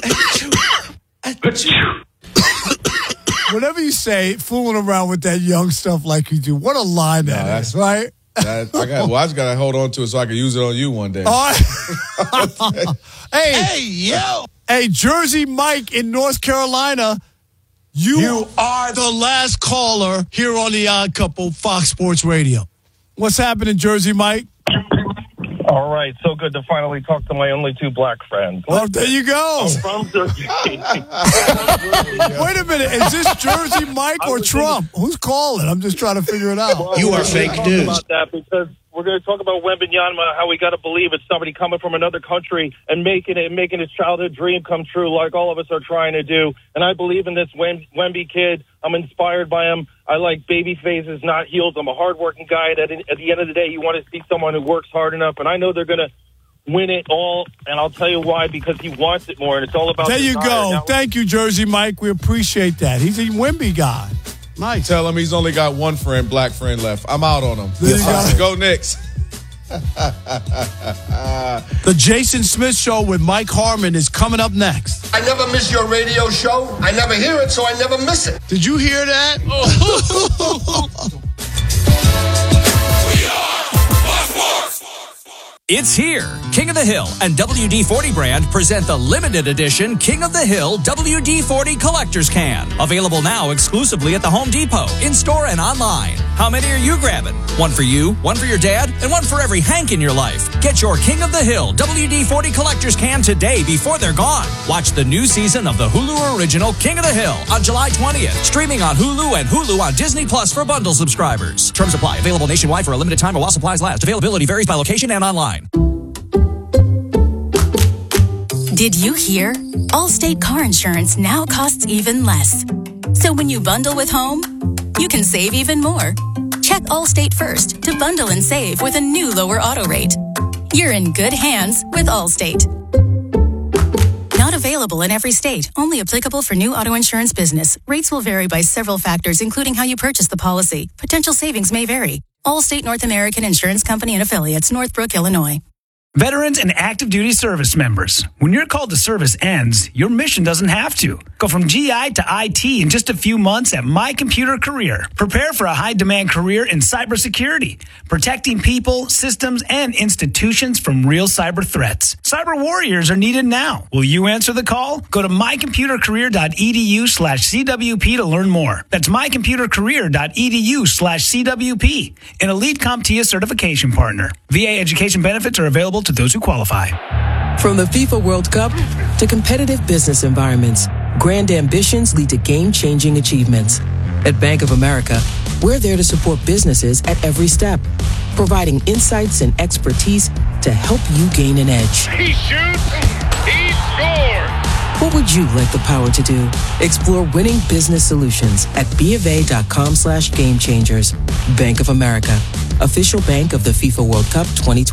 Whenever you say fooling around with that young stuff like you do, what a line that is, right? I just got to hold on to it so I can use it on you one day. Hey, Jersey Mike in North Carolina, you are the last caller here on the Odd Couple, Fox Sports Radio. What's happening, Jersey Mike? All right, so good to finally talk to my only two black friends. Oh, there you go. I'm from Jersey. Wait a minute, is this Jersey Mike or Trump? Who's calling? I'm just trying to figure it out. Well, you are fake news. About that because we're going to talk about Wembanyama, how we got to believe it's somebody coming from another country and making his childhood dream come true, like all of us are trying to do. And I believe in this Wemby kid. I'm inspired by him. I like baby faces, not heels. I'm a hardworking guy. At the end of the day, you want to see someone who works hard enough. And I know they're going to win it all. And I'll tell you why, because he wants it more. And it's all about There you desire. go. Now, Thank you, Jersey Mike. We appreciate that. He's a Wemby guy. Nice. Tell him he's only got one black friend left. I'm out on him. There you go. Go Knicks. The Jason Smith Show with Mike Harmon is coming up next. I never miss your radio show. I never hear it, so I never miss it. Did you hear that? It's here. King of the Hill and WD-40 brand present the limited edition King of the Hill WD-40 Collector's Can. Available now exclusively at the Home Depot, in-store and online. How many are you grabbing? One for you, one for your dad, and one for every Hank in your life. Get your King of the Hill WD-40 Collector's Can today before they're gone. Watch the new season of the Hulu original King of the Hill on July 20th. Streaming on Hulu and Hulu on Disney Plus for bundle subscribers. Terms apply. Available nationwide for a limited time or while supplies last. Availability varies by location and online. Did you hear? Allstate car insurance now costs even less. So when you bundle with home, you can save even more. Check Allstate first to bundle and save with a new lower auto rate. You're in good hands with Allstate. Not available in every state. Only applicable for new auto insurance business. Rates will vary by several factors, including how you purchase the policy. Potential savings may vary. Allstate North American Insurance Company and Affiliates, Northbrook, Illinois. Veterans and active duty service members, when your call to service ends, your mission doesn't have to. Go from GI to IT in just a few months at My Computer Career. Prepare for a high-demand career in cybersecurity, protecting people, systems, and institutions from real cyber threats. Cyber warriors are needed now. Will you answer the call? Go to mycomputercareer.edu/CWP to learn more. That's mycomputercareer.edu/CWP, an elite CompTIA certification partner. VA education benefits are available to those who qualify. From the FIFA World Cup to competitive business environments, grand ambitions lead to game-changing achievements. At Bank of America, we're there to support businesses at every step, providing insights and expertise to help you gain an edge. He shoots, he scores! What would you like the power to do? Explore winning business solutions at BofA.com/gamechangers. Bank of America, official bank of the FIFA World Cup 2020.